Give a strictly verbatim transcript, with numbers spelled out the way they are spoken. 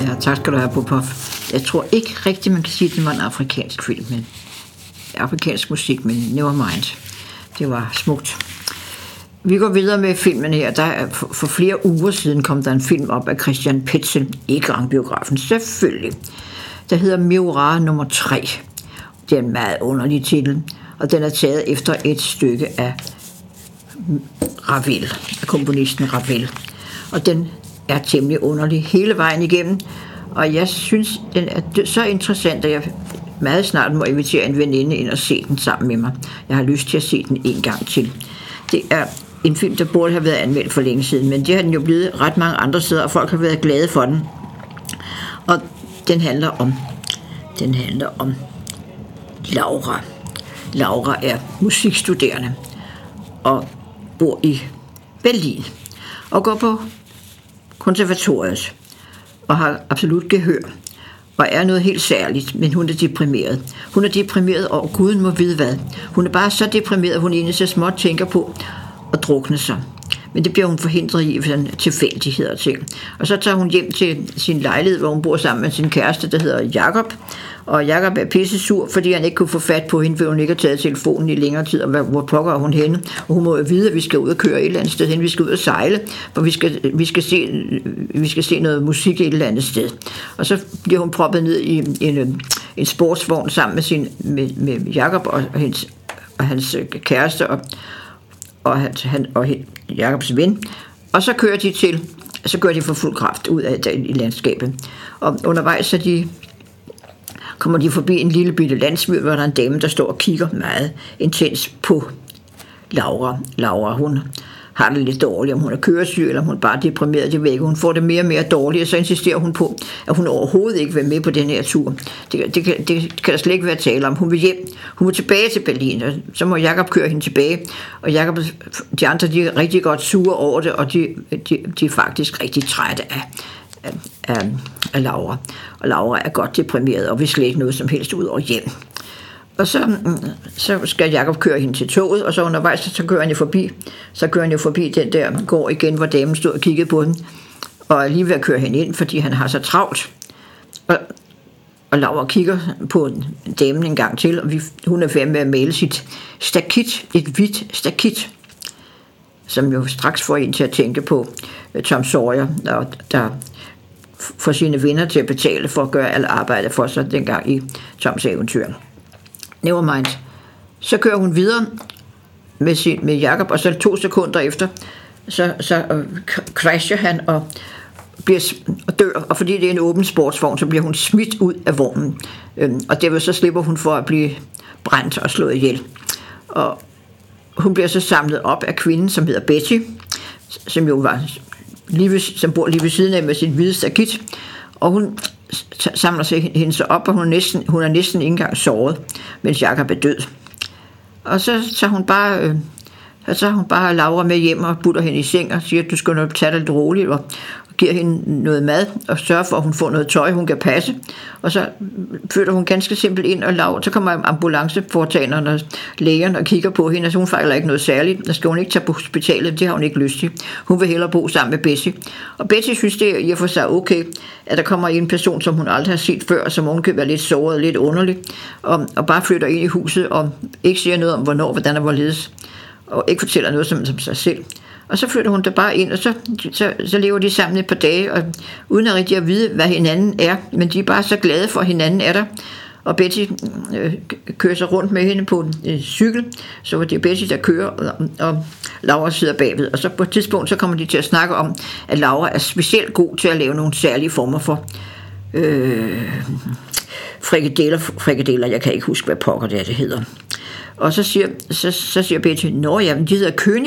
Ja, tak skal du have, Popov. Jeg tror ikke rigtigt, man kan sige, at det var en afrikansk film, men afrikansk musik, men never mind. Det var smukt. Vi går videre med filmen her. Der er, for, for flere uger siden kom der en film op af Christian Petzel i Grand-biografen, selvfølgelig. Der hedder Miroir nummer tre. Det er en meget underlig titel, og den er taget efter et stykke af Ravel, af komponisten Ravel. Og den er temmelig underlig hele vejen igennem, og jeg synes, den er så interessant, at jeg meget snart må invitere en veninde ind og se den sammen med mig. Jeg har lyst til at se den en gang til. Det er en film, der burde have været anmeldt for længe siden, men det har den jo blevet ret mange andre steder, og folk har været glade for den. Og den handler om, den handler om Laura. Laura er musikstuderende og bor i Berlin og går på konservatoriet og har absolut gehør og er noget helt særligt, men hun er deprimeret. Hun er deprimeret over guden må vide hvad. Hun er bare så deprimeret, at hun egentlig så småt tænker på at drukne sig. Men det bliver hun forhindret i ved tilfældigheder og ting. Og så tager hun hjem til sin lejlighed, hvor hun bor sammen med sin kæreste, der hedder Jakob. Og Jakob er pisse sur, fordi han ikke kunne få fat på hende, fordi hun ikke har taget telefonen i længere tid, og hvor pokker hun henne. Og hun må jo vide, at vi skal ud og køre et eller andet sted hen, vi skal ud og sejle, for vi skal, vi skal, se, vi skal se noget musik et eller andet sted. Og så bliver hun proppet ned i en, en sportsvogn sammen med, sin, med, med Jakob og, og, hendes, og hans kæreste og, og, han, og Jakobs ven. Og så kører de til, så kører de for fuld kraft ud af i landskabet. Og undervejs så de kommer de forbi en lille bitte landsby, hvor der er en dame, der står og kigger meget intens på Laura. Laura, hun har det lidt dårligt, om hun er køresyg, eller om hun bare er deprimeret, det ved ikke. Hun får det mere og mere dårligt, og så insisterer hun på, at hun overhovedet ikke vil med på den her tur. Det, det, kan, det kan der slet ikke være tale om. Hun vil hjem. Hun vil tilbage til Berlin, og så må Jakob køre hende tilbage. Og Jakob, de andre, de er rigtig godt sure over det, og de, de, de er faktisk rigtig trætte af Af, af, af Laura. Og Laura er godt deprimeret og vil slet ikke noget som helst ud over hjem. Og så, så skal Jakob køre hende til toget, og så undervejs så kører han jo forbi. Så kører han jo forbi den der gård igen, hvor damen stod og kiggede på den, og er lige ved at køre hende ind, fordi han har så travlt. Og, og Laura kigger på damen en gang til, og vi, hun er færdig med at male sit stakit, et hvidt stakit, som jo straks får en til at tænke på Tom Sawyer, der, der får sine venner til at betale for at gøre alt arbejde for sig dengang i Toms eventyr. Nevermind. Så kører hun videre med, sin, med Jakob, og så to sekunder efter, så, så uh, crasher han og, bliver, og dør, og fordi det er en åben sportsvogn, så bliver hun smidt ud af vognen, øhm, og derved så slipper hun for at blive brændt og slået ihjel. Og hun bliver så samlet op af kvinden, som hedder Betty, som jo var lige ved, som bor lige ved siden af med sin hvide stakit, og hun samler sig hende så op, og hun er næsten, hun er næsten ikke engang såret, mens Jakob er død. Og så tager hun bare, øh, så tager hun bare Laura med hjem og putter hende i seng og siger, at du skal nok tage det lidt roligt, og giver hende noget mad og sørger for, at hun får noget tøj, hun kan passe. Og så flytter hun ganske simpelt ind, og Laura, så kommer ambulancefortaleren og lægeren og kigger på hende, og så hun fejler ikke noget særligt. Der skal hun ikke tage på hospitalet, det har hun ikke lyst til. Hun vil hellere bo sammen med Betty. Og Betty synes, det er i og for sig okay, at der kommer en person, som hun aldrig har set før, som hun kan være lidt såret og lidt underlig, og, og bare flytter ind i huset og ikke siger noget om, hvornår, hvordan og hvorledes, og ikke fortæller noget som, som sig selv. Og så flytter hun der bare ind, og så, så, så lever de sammen et par dage, og uden at rigtig at vide, hvad hinanden er. Men de er bare så glade for, at hinanden er der. Og Betty øh, kører sig rundt med hende på en øh, cykel, så det er Betty, der kører, og, og Laura sidder bagved. Og så på et tidspunkt, så kommer de til at snakke om, at Laura er specielt god til at lave nogle særlige former for øh, frikadeller, frikadeller. Jeg kan ikke huske, hvad pokker det er, det hedder. Og så siger, så, så siger Betty, nå ja, de hedder König.